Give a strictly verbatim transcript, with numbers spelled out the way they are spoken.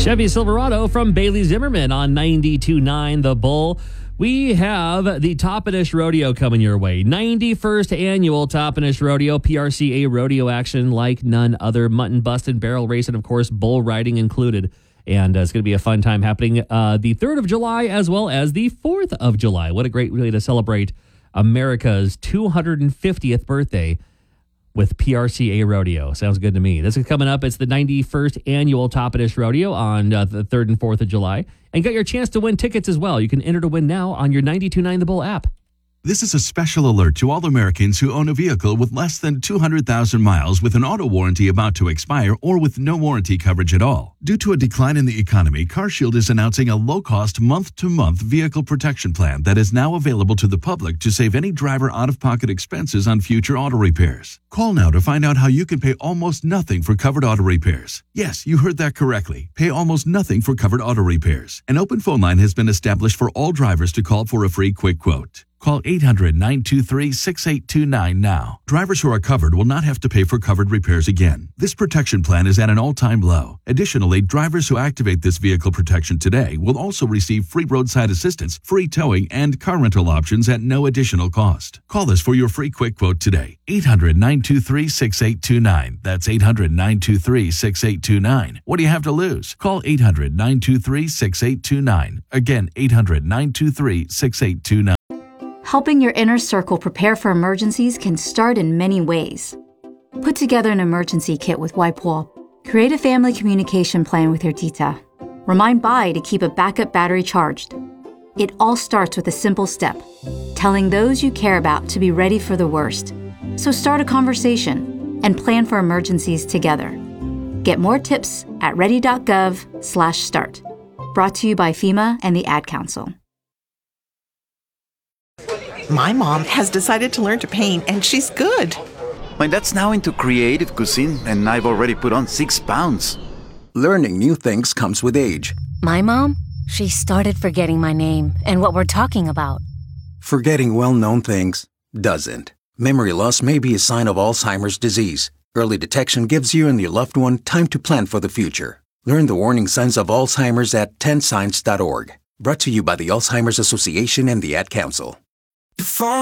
Chevy Silverado from Bailey Zimmerman on ninety-two point nine The Bull. We have the Toppenish Rodeo coming your way. ninety-first Annual Toppenish Rodeo, P R C A rodeo action like none other. Mutton busting, barrel racing, of course, bull riding included. And uh, it's going to be a fun time happening uh, the third of July as well as the fourth of July. What a great way to celebrate America's two hundred fiftieth birthday with P R C A Rodeo. Sounds good to me. This is coming up. It's the ninety-first Annual Toppenish Rodeo on uh, the third and fourth of July. And get your chance to win tickets as well. You can enter to win now on your ninety-two point nine The Bull app. This is a special alert to all Americans who own a vehicle with less than two hundred thousand miles with an auto warranty about to expire or with no warranty coverage at all. Due to a decline in the economy, CarShield is announcing a low-cost month-to-month vehicle protection plan that is now available to the public to save any driver out-of-pocket expenses on future auto repairs. Call now to find out how you can pay almost nothing for covered auto repairs. Yes, you heard that correctly. Pay almost nothing for covered auto repairs. An open phone line has been established for all drivers to call for a free quick quote. Call eight hundred, nine two three, six eight two nine now. Drivers who are covered will not have to pay for covered repairs again. This protection plan is at an all-time low. Additionally, drivers who activate this vehicle protection today will also receive free roadside assistance, free towing, and car rental options at no additional cost. Call us for your free quick quote today. eight hundred, nine two three, six eight two nine. That's eight hundred, nine two three, six eight two nine. What do you have to lose? Call eight hundred, nine two three, six eight two nine. Again, eight hundred, nine two three, six eight two nine. Helping your inner circle prepare for emergencies can start in many ways. Put together an emergency kit with WIPEWALL. Create a family communication plan with your tita. Remind Bai to keep a backup battery charged. It all starts with a simple step, telling those you care about to be ready for the worst. So start a conversation and plan for emergencies together. Get more tips at ready.gov slash start. Brought to you by FEMA and the Ad Council. My mom has decided to learn to paint, and she's good. My dad's now into creative cuisine, and I've already put on six pounds. Learning new things comes with age. My mom? She started forgetting my name and what we're talking about. Forgetting well-known things doesn't. Memory loss may be a sign of Alzheimer's disease. Early detection gives you and your loved one time to plan for the future. Learn the warning signs of Alzheimer's at ten signs dot org. Brought to you by the Alzheimer's Association and the Ad Council. The phone